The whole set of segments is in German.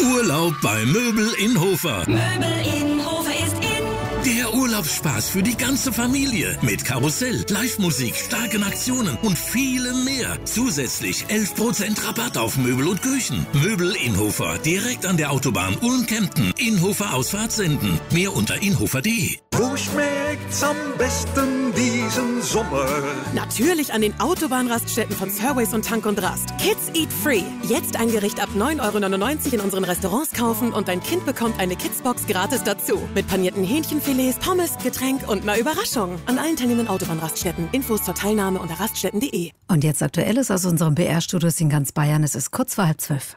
Urlaub bei Möbel in Hofer. Möbel in Hofer ist in. Der Urlaubsspaß für die ganze Familie. Mit Karussell, Live-Musik, starken Aktionen und vielem mehr. Zusätzlich 11% Rabatt auf Möbel und Küchen. Möbel in Hofer, direkt an der Autobahn Ulm-Kempten. Inhofer Ausfahrt senden. Mehr unter inhofer.de. Wo schmeckt's am besten diesen Sommer? Natürlich an den Autobahnraststätten von Surways und Tank und Rast. Kids Eat Free. Jetzt ein Gericht ab 9,99 € in unseren Restaurants kaufen und dein Kind bekommt eine Kidsbox gratis dazu. Mit panierten Hähnchenfilets, Pommes, Getränk und einer Überraschung. An allen teilnehmenden Autobahnraststätten. Infos zur Teilnahme unter raststätten.de. Und jetzt Aktuelles aus unserem BR-Studios in ganz Bayern. Es ist kurz vor 11:30.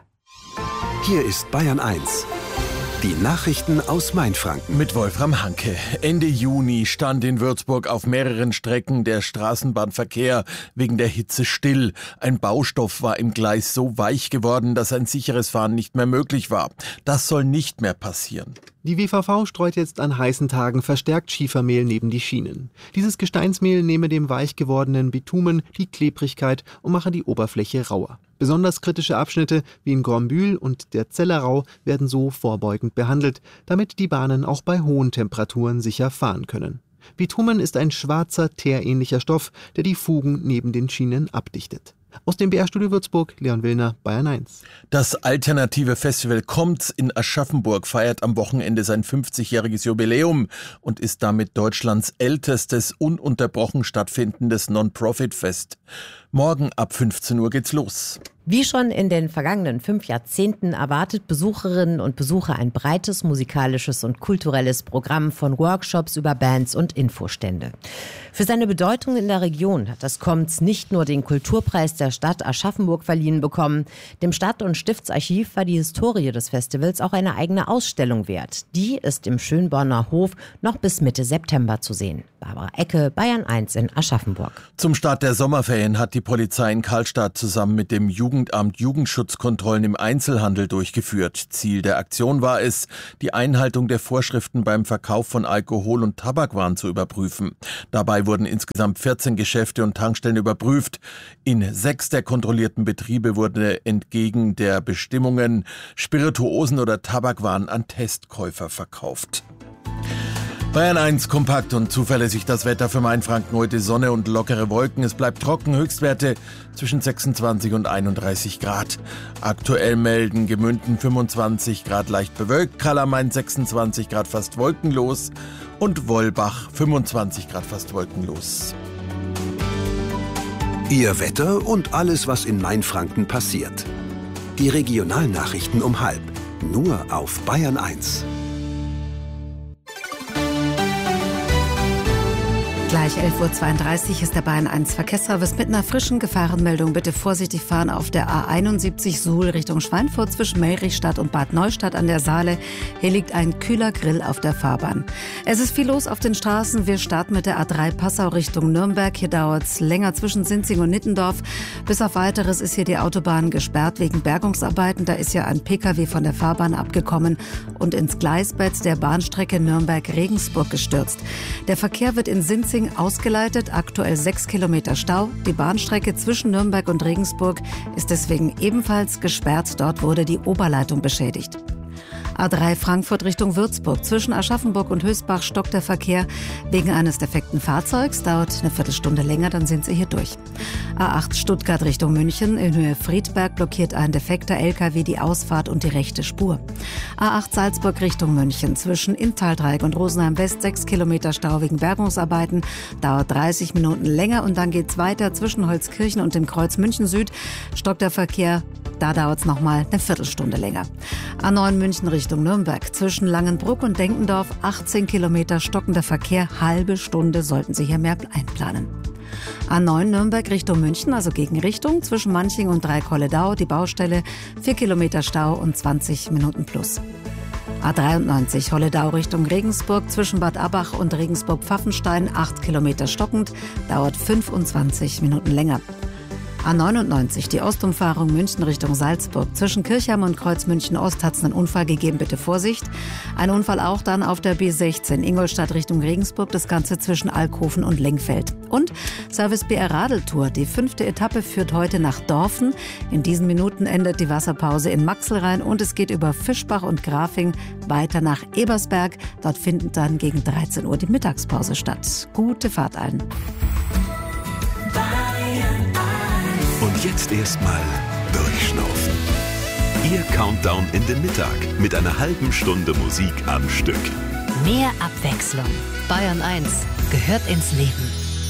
Hier ist Bayern 1. Die Nachrichten aus Mainfranken. Mit Wolfram Hanke. Ende Juni stand in Würzburg auf mehreren Strecken der Straßenbahnverkehr wegen der Hitze still. Ein Baustoff war im Gleis so weich geworden, dass ein sicheres Fahren nicht mehr möglich war. Das soll nicht mehr passieren. Die WVV streut jetzt an heißen Tagen verstärkt Schiefermehl neben die Schienen. Dieses Gesteinsmehl nehme dem weich gewordenen Bitumen die Klebrigkeit und mache die Oberfläche rauer. Besonders kritische Abschnitte wie in Grombühl und der Zellerau werden so vorbeugend behandelt, damit die Bahnen auch bei hohen Temperaturen sicher fahren können. Bitumen ist ein schwarzer, teerähnlicher Stoff, der die Fugen neben den Schienen abdichtet. Aus dem BR-Studio Würzburg, Leon Willner, Bayern 1. Das alternative Festival Kommt's in Aschaffenburg feiert am Wochenende sein 50-jähriges Jubiläum und ist damit Deutschlands ältestes ununterbrochen stattfindendes Non-Profit-Fest. Morgen ab 15 Uhr geht's los. Wie schon in den vergangenen 5 Jahrzehnten erwartet Besucherinnen und Besucher ein breites musikalisches und kulturelles Programm von Workshops über Bands und Infostände. Für seine Bedeutung in der Region hat das Kommt's nicht nur den Kulturpreis der Stadt Aschaffenburg verliehen bekommen. Dem Stadt- und Stiftsarchiv war die Historie des Festivals auch eine eigene Ausstellung wert. Die ist im Schönborner Hof noch bis Mitte September zu sehen. Barbara Ecke, Bayern 1 in Aschaffenburg. Zum Start der Sommerferien hat die Polizei in Karlstadt zusammen mit dem Jugendamt Jugendschutzkontrollen im Einzelhandel durchgeführt. Ziel der Aktion war es, die Einhaltung der Vorschriften beim Verkauf von Alkohol- und Tabakwaren zu überprüfen. Dabei wurden insgesamt 14 Geschäfte und Tankstellen überprüft. In 6 der kontrollierten Betriebe wurde entgegen der Bestimmungen Spirituosen oder Tabakwaren an Testkäufer verkauft. Bayern 1, kompakt und zuverlässig das Wetter für Mainfranken. Heute Sonne und lockere Wolken. Es bleibt trocken, Höchstwerte zwischen 26 und 31 Grad. Aktuell melden Gemünden 25 Grad leicht bewölkt, Kallermain 26 Grad fast wolkenlos und Wollbach 25 Grad fast wolkenlos. Ihr Wetter und alles, was in Mainfranken passiert. Die Regionalnachrichten um 12:30. Nur auf Bayern 1. Gleich 11:32 Uhr ist der Bayern 1 Verkehrsservice mit einer frischen Gefahrenmeldung. Bitte vorsichtig fahren auf der A71 Suhl Richtung Schweinfurt zwischen Melrichstadt und Bad Neustadt an der Saale. Hier liegt ein kühler Grill auf der Fahrbahn. Es ist viel los auf den Straßen. Wir starten mit der A3 Passau Richtung Nürnberg. Hier dauert es länger zwischen Sinzing und Nittendorf. Bis auf Weiteres ist hier die Autobahn gesperrt wegen Bergungsarbeiten. Da ist ja ein Pkw von der Fahrbahn abgekommen und ins Gleisbett der Bahnstrecke Nürnberg-Regensburg gestürzt. Der Verkehr wird in Sinzing ausgeleitet, aktuell 6 Kilometer Stau. Die Bahnstrecke zwischen Nürnberg und Regensburg ist deswegen ebenfalls gesperrt. Dort wurde die Oberleitung beschädigt. A3 Frankfurt Richtung Würzburg. Zwischen Aschaffenburg und Hösbach stockt der Verkehr wegen eines defekten Fahrzeugs. Dauert eine Viertelstunde länger, dann sind Sie hier durch. A8 Stuttgart Richtung München. In Höhe Friedberg blockiert ein defekter LKW die Ausfahrt und die rechte Spur. A8 Salzburg Richtung München. Zwischen Inntal-Dreieck und Rosenheim West 6 Kilometer Stau wegen Bergungsarbeiten. Dauert 30 Minuten länger und dann geht's weiter. Zwischen Holzkirchen und dem Kreuz München Süd stockt der Verkehr. Da dauert es nochmal eine Viertelstunde länger. A9 München Richtung Nürnberg. Zwischen Langenbruck und Denkendorf 18 Kilometer stockender Verkehr. Halbe Stunde sollten Sie hier mehr einplanen. A9 Nürnberg Richtung München, also Gegenrichtung. Zwischen Manching und Dreikolledau die Baustelle. 4 Kilometer Stau und 20 Minuten plus. A93 Holledau Richtung Regensburg. Zwischen Bad Abbach und Regensburg-Pfaffenstein 8 Kilometer stockend. Dauert 25 Minuten länger. A99, die Ostumfahrung München Richtung Salzburg. Zwischen Kirchheim und Kreuz München Ost hat es einen Unfall gegeben, bitte Vorsicht. Ein Unfall auch dann auf der B16 Ingolstadt Richtung Regensburg, das Ganze zwischen Alkoven und Lengfeld. Und Und Service BR Radeltour. Die 5. Etappe führt heute nach Dorfen. In diesen Minuten endet die Wasserpause in Maxelrhein und es geht über Fischbach und Grafing weiter nach Ebersberg. Dort findet dann gegen 13 Uhr die Mittagspause statt. Gute Fahrt allen. Und jetzt erstmal durchschnaufen. Ihr Countdown in den Mittag mit einer halben Stunde Musik am Stück. Mehr Abwechslung. Bayern 1 gehört ins Leben.